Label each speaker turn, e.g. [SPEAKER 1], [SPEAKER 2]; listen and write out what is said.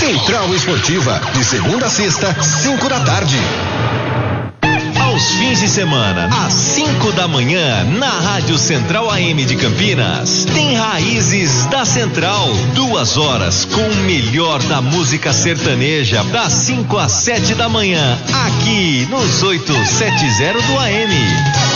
[SPEAKER 1] Central Esportiva, de segunda a sexta, 5 da tarde.
[SPEAKER 2] Aos fins de semana, às 5 da manhã, na Rádio Central AM de Campinas, tem Raízes da Central. 2 horas com o melhor da música sertaneja, das 5 às 7 da manhã, aqui nos 870 do AM.